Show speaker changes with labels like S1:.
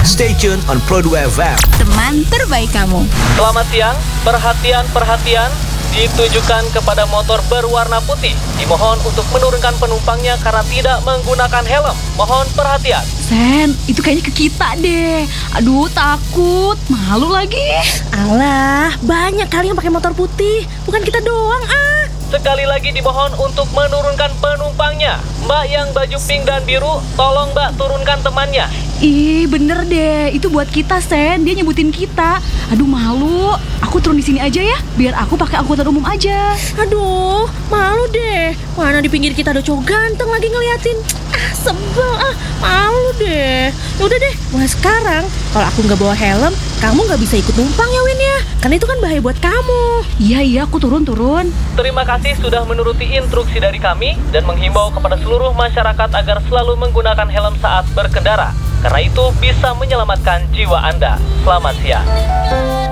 S1: Stay tuned on Pro 2 FM.
S2: Teman terbaik kamu.
S3: Selamat siang, perhatian ditujukan kepada motor berwarna putih. Dimohon untuk menurunkan penumpangnya karena tidak menggunakan helm. Mohon perhatian.
S2: Sen, itu kayaknya ke kita deh. Aduh, takut, malu lagi.
S4: Alah, banyak kali yang pakai motor putih. Bukan kita doang, ah.
S3: Sekali lagi dimohon untuk menurunkan penumpangnya. Mbak yang baju pink dan biru, tolong Mbak turunkan temannya.
S2: Ih, bener deh. Itu buat kita, Sen. Dia nyebutin kita. Aduh, malu. Aku turun di sini aja ya, biar aku pakai angkutan umum aja.
S4: Aduh, malu deh. Mana di pinggir kita ada cowok ganteng lagi ngeliatin. Sebel, malu deh. Ya udah deh, mulai sekarang kalau aku nggak bawa helm, kamu nggak bisa ikut numpang ya, Win ya. Karena itu kan bahaya buat kamu.
S2: Iya, aku turun.
S3: Terima kasih sudah menuruti instruksi dari kami dan menghimbau kepada seluruh masyarakat agar selalu menggunakan helm saat berkendara. Karena itu bisa menyelamatkan jiwa Anda. Selamat siang.